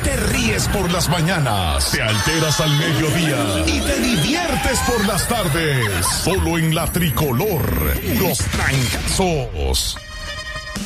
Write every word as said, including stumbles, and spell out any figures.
Te ríes por las mañanas, te alteras al mediodía y te diviertes por las tardes. Solo en la Tricolor, los trancazos.